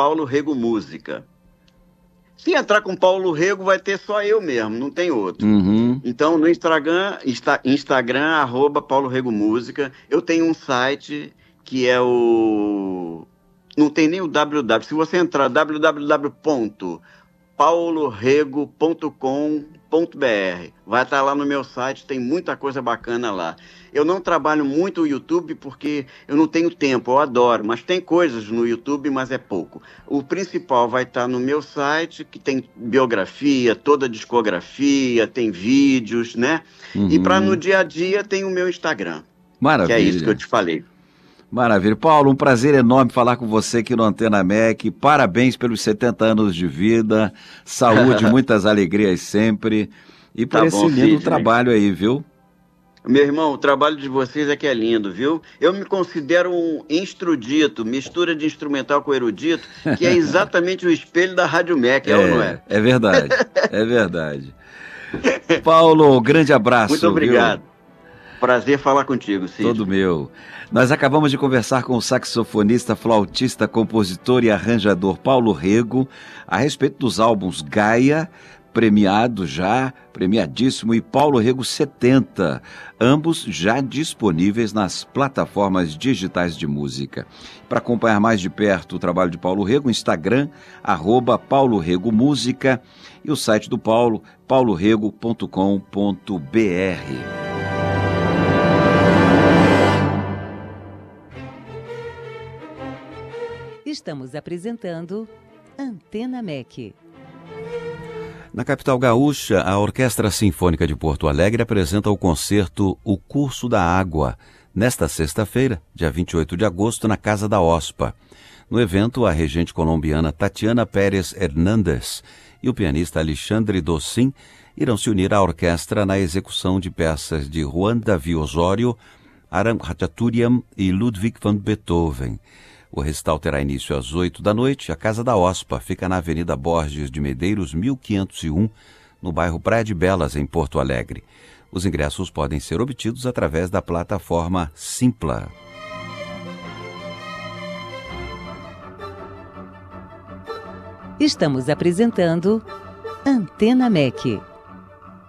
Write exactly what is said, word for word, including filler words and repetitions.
Paulo Rego Música. Se entrar com Paulo Rego, vai ter só eu mesmo, não tem outro. Uhum. Então, no Instagram, insta, Instagram, arroba Paulo Rego Música. Eu tenho um site que é o... Não tem nem o www. Se você entrar w w w ponto paulo rego ponto com ponto b r, vai estar lá no meu site, tem muita coisa bacana lá. Eu não trabalho muito o YouTube porque eu não tenho tempo, eu adoro, mas tem coisas no YouTube, mas é pouco. O principal vai estar no meu site, que tem biografia, toda a discografia, tem vídeos, né? Uhum. E para no dia a dia tem o meu Instagram. Maravilha. Que é isso que eu te falei. Maravilha. Paulo, um prazer enorme falar com você aqui no Antena M E C. Parabéns pelos setenta anos de vida, saúde, muitas alegrias sempre. E por Tá esse bom, lindo Sidney. trabalho aí, viu? Meu irmão, o trabalho de vocês é que é lindo, viu? Eu me considero um instrudito, mistura de instrumental com erudito, que é exatamente o espelho da Rádio M E C, é, é ou não é? É verdade, é verdade. Paulo, grande abraço. Muito obrigado. Viu? Prazer falar contigo, Cid. Todo meu. Nós acabamos de conversar com o saxofonista, flautista, compositor e arranjador Paulo Rego a respeito dos álbuns Gaia, premiado já, premiadíssimo, e Paulo Rego setenta, ambos já disponíveis nas plataformas digitais de música. Para acompanhar mais de perto o trabalho de Paulo Rego, Instagram, arroba Paulo Rego Música, e o site do Paulo, paulo rego ponto com ponto b r. Estamos apresentando Antena M E C. Na capital gaúcha, a Orquestra Sinfônica de Porto Alegre apresenta o concerto O Curso da Água, nesta sexta-feira, dia vinte e oito de agosto, na Casa da Ospa. No evento, a regente colombiana Tatiana Pérez Hernández e o pianista Alexandre Docin irão se unir à orquestra na execução de peças de Juan Davi Osório, Aram Khachaturian e Ludwig van Beethoven. O recital terá início às oito da noite. A Casa da Ospa fica na Avenida Borges de Medeiros, mil quinhentos e um, no bairro Praia de Belas, em Porto Alegre. Os ingressos podem ser obtidos através da plataforma Simpla. Estamos apresentando Antena M E C.